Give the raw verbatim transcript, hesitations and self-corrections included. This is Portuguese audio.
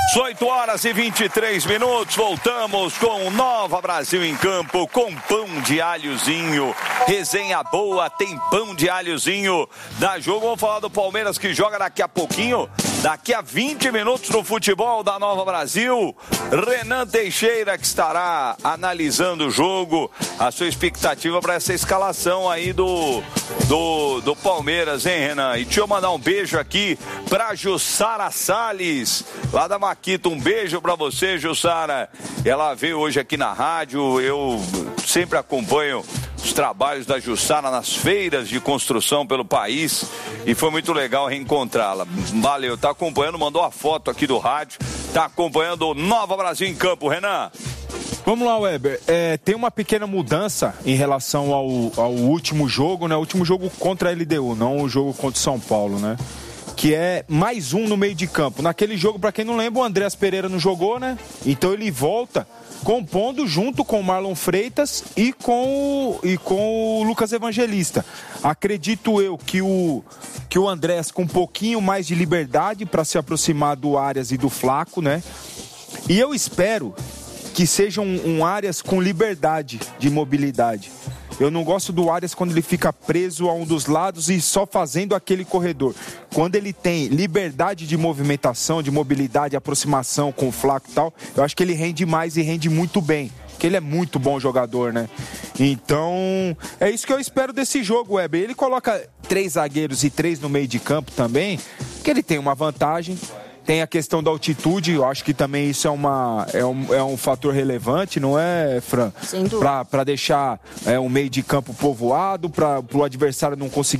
dezoito horas e vinte e três minutos, voltamos com o Nova Brasil em campo, com pão de alhozinho, resenha boa, tem pão de alhozinho, dá jogo. Vamos falar do Palmeiras que joga daqui a pouquinho, daqui a vinte minutos no futebol da Nova Brasil. Renan Teixeira que estará analisando o jogo, a sua expectativa para essa escalação aí do, do, do Palmeiras, hein, Renan? E deixa eu mandar um beijo aqui para Jussara Salles, lá da Maquita. Um beijo pra você, Jussara. Ela veio hoje aqui na rádio. Eu sempre acompanho os trabalhos da Jussara nas feiras de construção pelo país e foi muito legal reencontrá-la. Valeu, tá acompanhando, mandou a foto aqui do rádio, tá acompanhando o Nova Brasil em campo, Renan. Vamos lá, Weber. É, tem uma pequena mudança em relação ao, ao último jogo, né? O último jogo contra a L D U, não o jogo contra o São Paulo, né? Que é mais um no meio de campo. Naquele jogo, para quem não lembra, o Andreas Pereira não jogou, né? Então ele volta compondo junto com o Marlon Freitas e com o, e com o Lucas Evangelista. Acredito eu que o, que o Andreas com um pouquinho mais de liberdade para se aproximar do Arias e do Flaco, né? E eu espero que seja um, um Arias com liberdade de mobilidade. Eu não gosto do Arias quando ele fica preso a um dos lados e só fazendo aquele corredor. Quando ele tem liberdade de movimentação, de mobilidade, aproximação com o Flaco e tal, eu acho que ele rende mais e rende muito bem. Porque ele é muito bom jogador, né? Então, é isso que eu espero desse jogo, Weber. Ele coloca três zagueiros e três no meio de campo também, que ele tem uma vantagem. Tem a questão da altitude, eu acho que também isso é, uma, é, um, é um fator relevante, não é, Fran? Sem dúvida. Para deixar é, um meio de campo povoado, para o adversário não conseguir